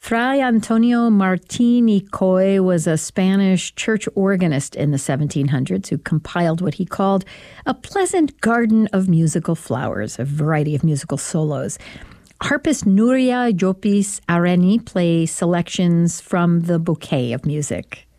Fray Antonio Martín y Coy was a Spanish church organist in the 1700s who compiled what he called a pleasant garden of musical flowers, a variety of musical solos. Harpist Nuria Jopis Areni plays selections from the bouquet of music.